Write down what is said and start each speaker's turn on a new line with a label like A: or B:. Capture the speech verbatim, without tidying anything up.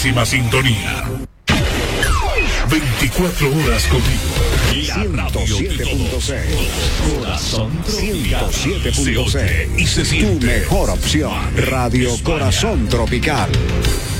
A: máxima sintonía. veinticuatro horas contigo.
B: ciento siete punto seis Corazón ciento siete punto seis
A: y se siente.
B: Tu mejor opción. Radio Corazón Tropical.